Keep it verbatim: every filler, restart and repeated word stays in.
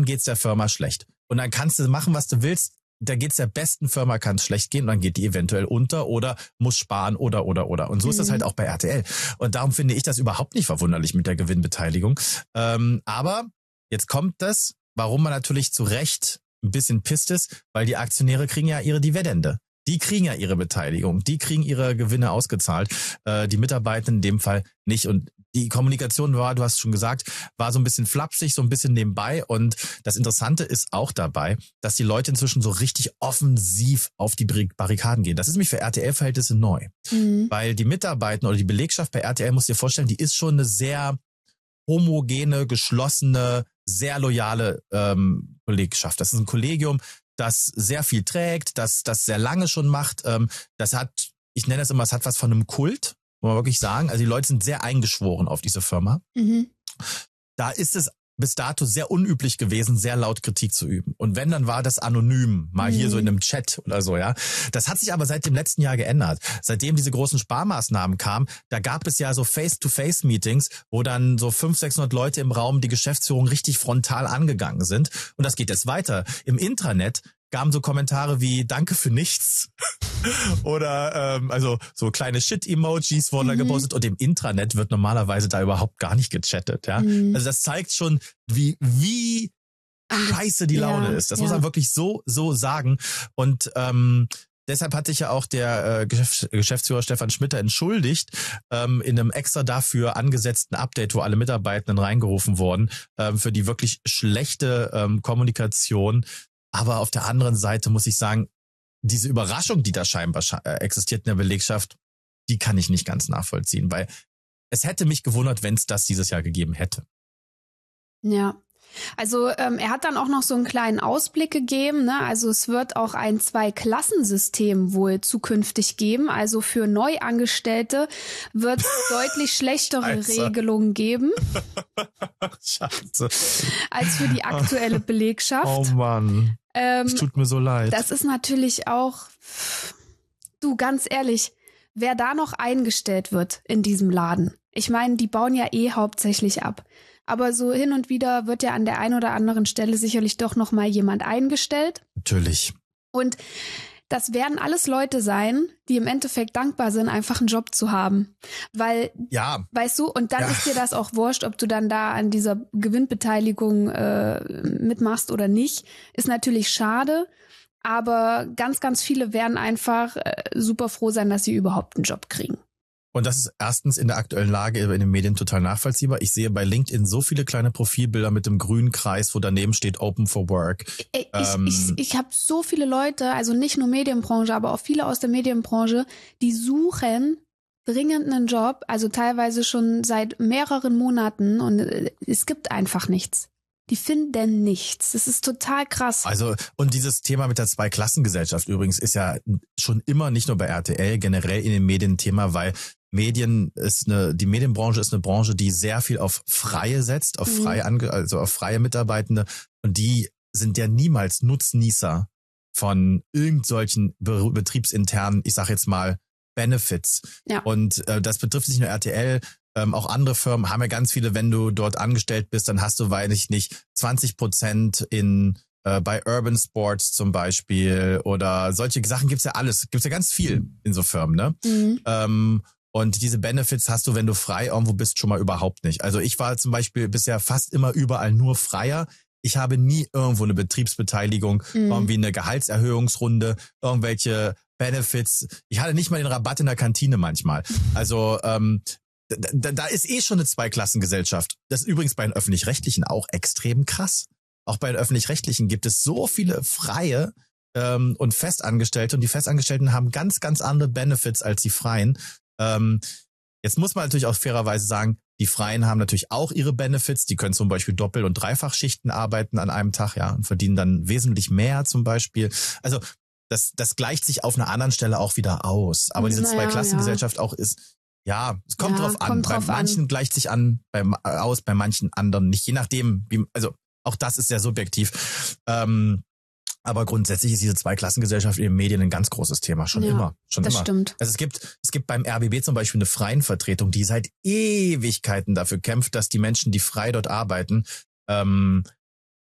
geht's der Firma schlecht. Und dann kannst du machen, was du willst. Da geht's der besten Firma, kann es schlecht gehen und dann geht die eventuell unter oder muss sparen oder, oder, oder. Und so mhm. ist das halt auch bei R T L. Und darum finde ich das überhaupt nicht verwunderlich mit der Gewinnbeteiligung. Ähm, aber jetzt kommt das, warum man natürlich zu Recht ein bisschen pisst ist, weil die Aktionäre kriegen ja ihre Dividende. Die kriegen ja ihre Beteiligung, die kriegen ihre Gewinne ausgezahlt, äh, die Mitarbeitenden in dem Fall nicht. Und die Kommunikation war, du hast schon gesagt, war so ein bisschen flapsig, so ein bisschen nebenbei. Und das Interessante ist auch dabei, dass die Leute inzwischen so richtig offensiv auf die Barrikaden gehen. Das ist nämlich für R T L-Verhältnisse neu. Mhm. Weil die Mitarbeiter oder die Belegschaft bei R T L, musst du dir vorstellen, die ist schon eine sehr homogene, geschlossene, sehr loyale ähm, Belegschaft. Das ist ein Kollegium, das sehr viel trägt, das das sehr lange schon macht. Ähm, das hat, ich nenne das immer, es hat was von einem Kult, muss man wirklich sagen. Also die Leute sind sehr eingeschworen auf diese Firma. Mhm. Da ist es bis dato sehr unüblich gewesen, sehr laut Kritik zu üben. Und wenn, dann war das anonym, mal mhm. hier so in einem Chat oder so, ja. Das hat sich aber seit dem letzten Jahr geändert. Seitdem diese großen Sparmaßnahmen kamen, da gab es ja so Face-to-Face-Meetings, wo dann so fünfhundert, sechshundert Leute im Raum die Geschäftsführung richtig frontal angegangen sind. Und das geht jetzt weiter. Im Intranet gaben so Kommentare wie Danke für nichts oder ähm, also so kleine Shit-Emojis wurden mhm. da gepostet und im Intranet wird normalerweise da überhaupt gar nicht gechattet. Ja, mhm. Also das zeigt schon, wie wie scheiße die Laune ja, ist. Das ja. muss man wirklich so so sagen. Und ähm, deshalb hat sich ja auch der äh, Geschäftsführer Stefan Schmitter entschuldigt ähm, in einem extra dafür angesetzten Update, wo alle Mitarbeitenden reingerufen wurden, ähm, für die wirklich schlechte ähm, Kommunikation. Aber auf der anderen Seite muss ich sagen, diese Überraschung, die da scheinbar existiert in der Belegschaft, die kann ich nicht ganz nachvollziehen, weil es hätte mich gewundert, wenn es das dieses Jahr gegeben hätte. Ja, also ähm, er hat dann auch noch so einen kleinen Ausblick gegeben, ne? Also es wird auch ein Zwei-Klassensystem wohl zukünftig geben. Also für Neuangestellte wird es deutlich schlechtere Scheiße. Regelungen geben Scheiße. als für die aktuelle Belegschaft. Oh Mann, ähm, es tut mir so leid. Das ist natürlich auch, du, ganz ehrlich, wer da noch eingestellt wird in diesem Laden. Ich meine, die bauen ja eh hauptsächlich ab. Aber so hin und wieder wird ja an der einen oder anderen Stelle sicherlich doch noch mal jemand eingestellt. Natürlich. Und das werden alles Leute sein, die im Endeffekt dankbar sind, einfach einen Job zu haben. Weil, ja. weißt du, und dann ja. ist dir das auch wurscht, ob du dann da an dieser Gewinnbeteiligung äh, mitmachst oder nicht. Ist natürlich schade, aber ganz, ganz viele werden einfach äh, super froh sein, dass sie überhaupt einen Job kriegen. Und das ist erstens in der aktuellen Lage in den Medien total nachvollziehbar. Ich sehe bei LinkedIn so viele kleine Profilbilder mit dem grünen Kreis, wo daneben steht Open for Work. Ich, ähm, ich, ich habe so viele Leute, also nicht nur Medienbranche, aber auch viele aus der Medienbranche, die suchen dringend einen Job, also teilweise schon seit mehreren Monaten und es gibt einfach nichts. Die finden nichts. Das ist total krass. Also, und dieses Thema mit der Zweiklassengesellschaft übrigens ist ja schon immer nicht nur bei R T L, generell in den Medien ein Thema, weil Medien ist eine, die Medienbranche ist eine Branche, die sehr viel auf Freie setzt, auf freie, Ange- also auf freie Mitarbeitende. Und die sind ja niemals Nutznießer von irgendwelchen be- betriebsinternen, ich sag jetzt mal, Benefits. Ja. Und äh, das betrifft nicht nur R T L, ähm, auch andere Firmen haben ja ganz viele, wenn du dort angestellt bist, dann hast du, weiß ich nicht, zwanzig Prozent in äh, bei Urban Sports zum Beispiel oder solche Sachen gibt's ja alles, gibt's ja ganz viel in so Firmen, ne? Mhm. Ähm, und diese Benefits hast du, wenn du frei irgendwo bist, schon mal überhaupt nicht. Also ich war zum Beispiel bisher fast immer überall nur Freier. Ich habe nie irgendwo eine Betriebsbeteiligung, mhm. irgendwie eine Gehaltserhöhungsrunde, irgendwelche Benefits. Ich hatte nicht mal den Rabatt in der Kantine manchmal. Also ähm, da, da ist eh schon eine Zweiklassengesellschaft. Das ist übrigens bei den Öffentlich-Rechtlichen auch extrem krass. Auch bei den Öffentlich-Rechtlichen gibt es so viele Freie ähm, und Festangestellte. Und die Festangestellten haben ganz, ganz andere Benefits als die Freien. Ähm, jetzt muss man natürlich auch fairerweise sagen, die Freien haben natürlich auch ihre Benefits. Die können zum Beispiel Doppel- und Dreifachschichten arbeiten an einem Tag, ja, und verdienen dann wesentlich mehr zum Beispiel. Also das, das gleicht sich auf einer anderen Stelle auch wieder aus. Aber diese naja, Zweiklassengesellschaft ja. auch ist, ja, es kommt ja, drauf an. Kommt drauf bei manchen an. Gleicht sich an, bei, aus, bei manchen anderen nicht. Je nachdem, wie, also auch das ist sehr subjektiv. Ähm, aber grundsätzlich ist diese Zweiklassengesellschaft in den Medien ein ganz großes Thema. Schon ja, immer. Schon das immer. Stimmt. Also es gibt, es gibt beim R B B zum Beispiel eine Freienvertretung, die seit Ewigkeiten dafür kämpft, dass die Menschen, die frei dort arbeiten, ähm,